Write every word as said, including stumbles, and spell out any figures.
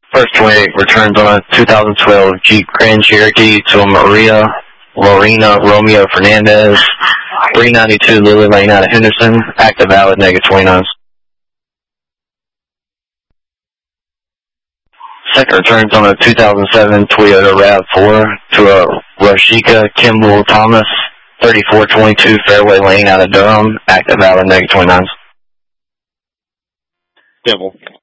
First twenty-eight returns on a two thousand twelve Jeep Grand Cherokee to a Maria Lorena Romeo Fernandez, three ninety-two Lily Lane out of Henderson, active valid, negative twenty-nine. Second returns on a two thousand seven Toyota RAV four to a Rashika Kimball Thomas, thirty-four twenty-two Fairway Lane out of Durham, active valid, negative twenty-nine. Kimball.